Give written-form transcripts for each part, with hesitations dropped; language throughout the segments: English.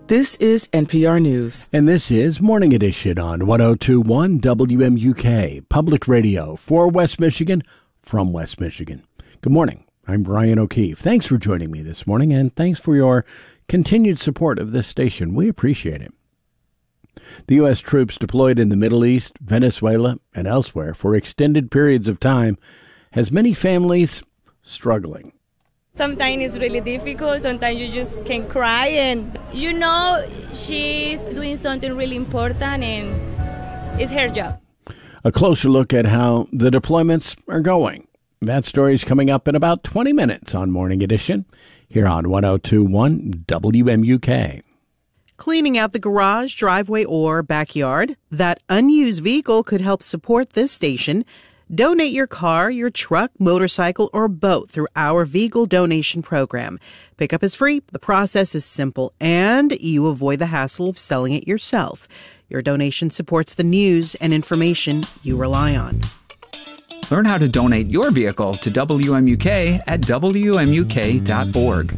This is NPR News. And this is Morning Edition on 102.1 WMUK, Public Radio for West Michigan, from West Michigan. Good morning. I'm Brian O'Keefe. Thanks for joining me this morning, and thanks for your continued support of this station. We appreciate it. The U.S. troops deployed in the Middle East, Venezuela, and elsewhere for extended periods of time has many families struggling. Sometimes it's really difficult. Sometimes you just can cry and, she's doing something really important and it's her job. A closer look at how the deployments are going. That story's coming up in about 20 minutes on Morning Edition here on 102.1 WMUK. Cleaning out the garage, driveway, or backyard? That unused vehicle could help support this station. Donate your car, your truck, motorcycle, or boat through our vehicle donation program. Pickup is free, the process is simple, and you avoid the hassle of selling it yourself. Your donation supports the news and information you rely on. Learn how to donate your vehicle to WMUK at WMUK.org.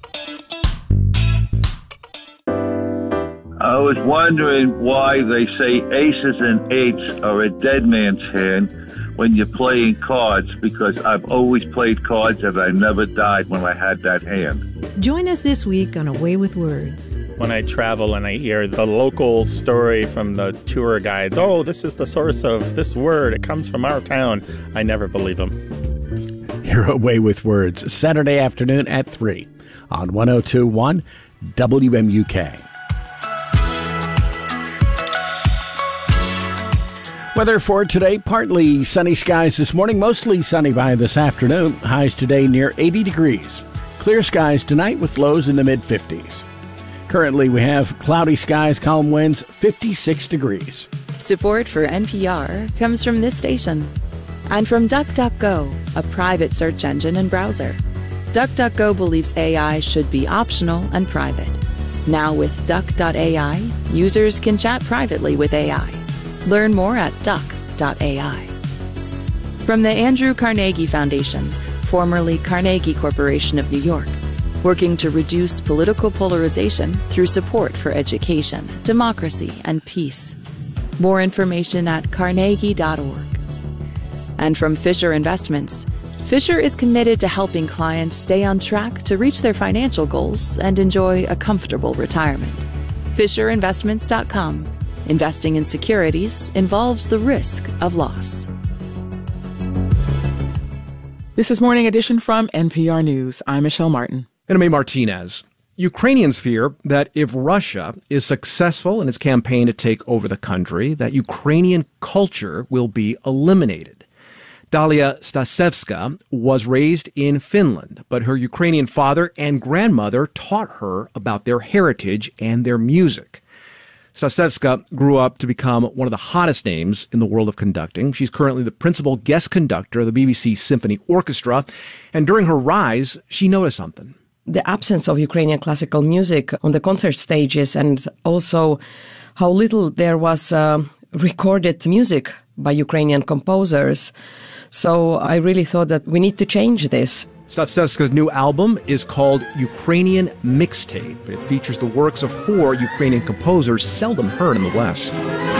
I was wondering why they say aces and eights are a dead man's hand when you're playing cards, because I've always played cards and I never died when I had that hand. Join us this week on A Way with Words. When I travel and I hear the local story from the tour guides, oh, this is the source of this word, it comes from our town, I never believe them. You're A Way with Words, Saturday afternoon at 3 on 102.1 WMUK. Weather for today, partly sunny skies this morning, mostly sunny by this afternoon. Highs today near 80 degrees. Clear skies tonight with lows in the mid-50s. Currently, we have cloudy skies, calm winds, 56 degrees. Support for NPR comes from this station and from DuckDuckGo, a private search engine and browser. DuckDuckGo believes AI should be optional and private. Now with Duck.ai, users can chat privately with AI. Learn more at duck.ai. From the Andrew Carnegie Foundation, formerly Carnegie Corporation of New York, working to reduce political polarization through support for education, democracy, and peace. More information at carnegie.org. And from Fisher Investments, Fisher is committed to helping clients stay on track to reach their financial goals and enjoy a comfortable retirement. FisherInvestments.com. Investing in securities involves the risk of loss. This is Morning Edition from NPR News. I'm Michelle Martin. And I'm Martinez. Ukrainians fear that if Russia is successful in its campaign to take over the country, that Ukrainian culture will be eliminated. Dalia Stasevska was raised in Finland, but her Ukrainian father and grandmother taught her about their heritage and their music. Stasevska grew up to become one of the hottest names in the world of conducting. She's currently the principal guest conductor of the BBC Symphony Orchestra. And during her rise, she noticed something. The absence of Ukrainian classical music on the concert stages, and also how little there was recorded music by Ukrainian composers. So I really thought that we need to change this. Stasevska's new album is called Ukrainian Mixtape. It features the works of 4 Ukrainian composers seldom heard in the West.